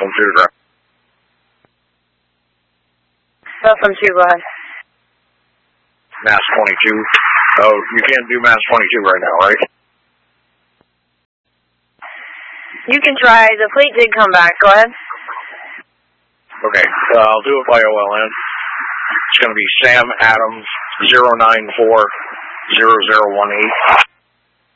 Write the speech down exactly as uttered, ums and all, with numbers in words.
one two, right? Cell phone two, go ahead. Mass twenty-two. Oh, you can't do Mass twenty-two right now, right? You can try. The plate did come back. Go ahead. Okay, uh, I'll do it by O L N. It's going to be Sam Adams zero nine four zero zero one eight.